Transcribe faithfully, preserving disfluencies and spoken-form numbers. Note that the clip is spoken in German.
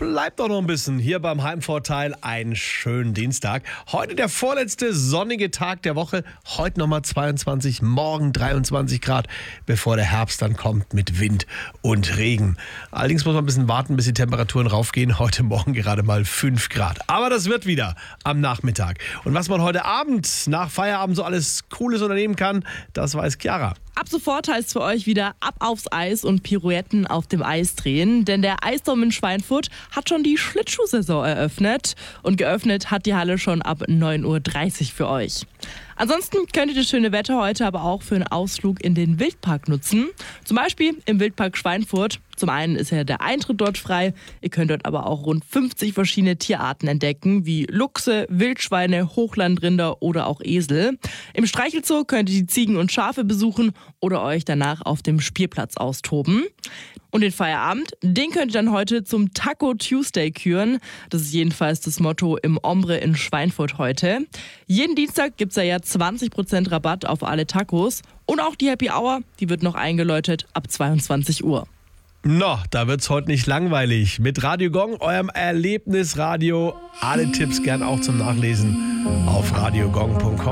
Bleibt doch noch ein bisschen hier beim Heimvorteil. Einen schönen Dienstag. Heute der vorletzte sonnige Tag der Woche. Heute nochmal zweiundzwanzig, morgen dreiundzwanzig Grad, bevor der Herbst dann kommt mit Wind und Regen. Allerdings muss man ein bisschen warten, bis die Temperaturen raufgehen. Heute Morgen gerade mal fünf Grad. Aber das wird wieder am Nachmittag. Und was man heute Abend nach Feierabend so alles Cooles unternehmen kann, das weiß Chiara. Ab sofort heißt es für euch wieder ab aufs Eis und Pirouetten auf dem Eis drehen. Denn der Eisdom in Schweinfurt hat schon die Schlittschuhsaison eröffnet. Und geöffnet hat die Halle schon ab neun Uhr dreißig für euch. Ansonsten könnt ihr das schöne Wetter heute aber auch für einen Ausflug in den Wildpark nutzen. Zum Beispiel im Wildpark Schweinfurt. Zum einen ist ja der Eintritt dort frei. Ihr könnt dort aber auch rund fünfzig verschiedene Tierarten entdecken, wie Luchse, Wildschweine, Hochlandrinder oder auch Esel. Im Streichelzoo könnt ihr die Ziegen und Schafe besuchen oder euch danach auf dem Spielplatz austoben. Und den Feierabend, den könnt ihr dann heute zum Taco Tuesday küren. Das ist jedenfalls das Motto im Ombre in Schweinfurt heute. Jeden Dienstag gibt es ja, ja zwanzig Prozent Rabatt auf alle Tacos. Und auch die Happy Hour, die wird noch eingeläutet ab zweiundzwanzig Uhr. No, da wird's heute nicht langweilig. Mit Radio Gong, eurem Erlebnisradio. Alle Tipps gern auch zum Nachlesen auf radiogong punkt com.